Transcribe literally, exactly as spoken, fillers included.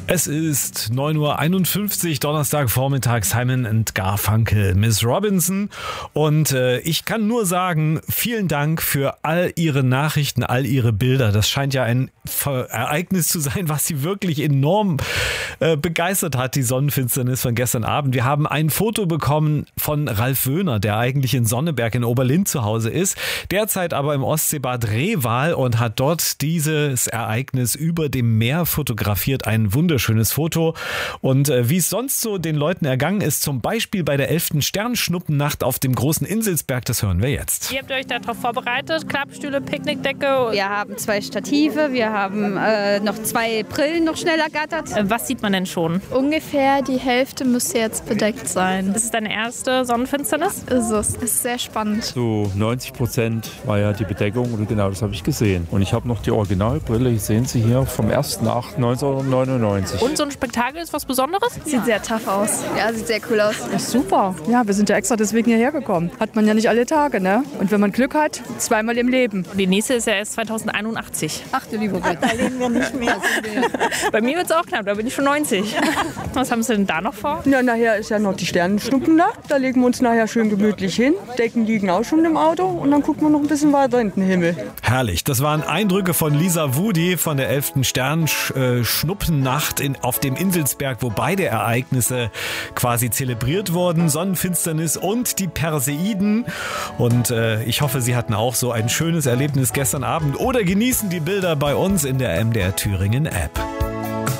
Es ist neun Uhr einundfünfzig, Donnerstagvormittag, Simon and Garfunkel, Miss Robinson. Und äh, ich kann nur sagen, vielen Dank für all Ihre Nachrichten, all Ihre Bilder. Das scheint ja ein Ver- Ereignis zu sein, was Sie wirklich enorm äh, begeistert hat, die Sonnenfinsternis von gestern Abend. Wir haben ein Foto bekommen von Ralf Wöhner, der eigentlich in Sonneberg in Oberlind zu Hause ist, derzeit aber im Ostseebad Reval und hat dort dieses Ereignis über dem Meer fotografiert. Ein wunderschönes Schönes Foto. Und äh, wie es sonst so den Leuten ergangen ist, zum Beispiel bei der elften Sternschnuppennacht auf dem großen Inselsberg, das hören wir jetzt. Wie habt ihr euch darauf vorbereitet? Klappstühle, Picknickdecke? Wir haben zwei Stative, wir haben äh, noch zwei Brillen noch schnell ergattert. Äh, Was sieht man denn schon? Ungefähr die Hälfte müsste jetzt bedeckt sein. Ist es deine erste Sonnenfinsternis? Ist es. Ist sehr spannend. So neunzig Prozent war ja die Bedeckung und genau das habe ich gesehen. Und ich habe noch die Originalbrille, ich sehen Sie hier, vom ersten achten neunzehnhundertneunundneunzig. Und so ein Spektakel ist was Besonderes? Sieht sehr tough aus. Ja, sieht sehr cool aus. Ist super. Ja, wir sind ja extra deswegen hierher gekommen. Hat man ja nicht alle Tage, ne? Und wenn man Glück hat, zweimal im Leben. Die nächste ist ja erst zweitausendeinundachtzig. Ach du liebe Gott. Da leben wir nicht mehr. Bei mir wird es auch knapp, da bin ich schon neunzig. Was haben Sie denn da noch vor? Ja, nachher ist ja noch die Sternenschnuppennacht. Da legen wir uns nachher schön gemütlich hin. Decken liegen auch schon im Auto und dann gucken wir noch ein bisschen weiter in den Himmel. Herrlich. Das waren Eindrücke von Lisa Wudi von der elften Sternschnuppennacht in, auf dem Inselsberg, wo beide Ereignisse quasi zelebriert wurden. Sonnenfinsternis und die Perseiden. Und äh, ich hoffe, Sie hatten auch so ein schönes Erlebnis gestern Abend oder genießen die Bilder bei uns in der M D R Thüringen App.